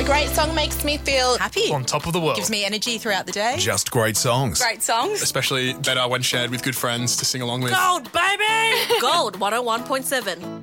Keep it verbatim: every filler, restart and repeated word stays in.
great song makes me feel Happy. On top of the world. Gives me energy throughout the day. Just great songs. Great songs. Especially better when shared with good friends to sing along with. Gold, baby! Gold one oh one point seven.